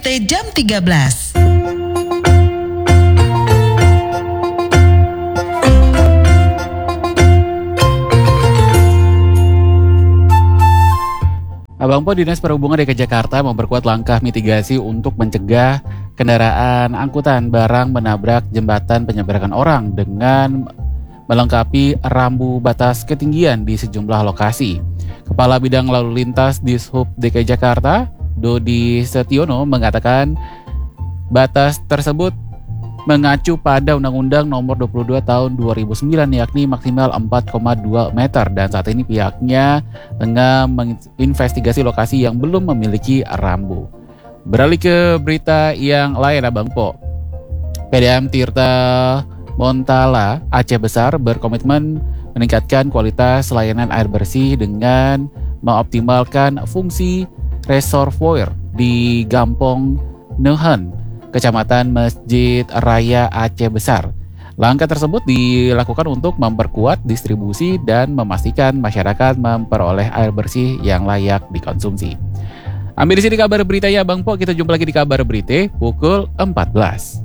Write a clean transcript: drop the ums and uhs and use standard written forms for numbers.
Berita jam 13. Abang Po, Dinas Perhubungan DKI Jakarta memperkuat langkah mitigasi untuk mencegah kendaraan angkutan barang menabrak jembatan penyeberangan orang dengan melengkapi rambu batas ketinggian di sejumlah lokasi. Kepala Bidang Lalu Lintas Dishub DKI Jakarta, Dodi Setiono, mengatakan batas tersebut mengacu pada Undang-Undang Nomor 22 Tahun 2009 yakni maksimal 4,2 meter dan saat ini pihaknya tengah menginvestigasi lokasi yang belum memiliki rambu. Beralih ke berita yang lain, Abang Po. PDAM Tirta Montala Aceh Besar berkomitmen meningkatkan kualitas layanan air bersih dengan mengoptimalkan fungsi reservoir di Gampong Neuhan, Kecamatan Masjid Raya Aceh Besar. Langkah tersebut dilakukan untuk memperkuat distribusi dan memastikan masyarakat memperoleh air bersih yang layak dikonsumsi. Ambil di sini kabar beritanya, Bang Po. Kita jumpa lagi di kabar berita pukul 14.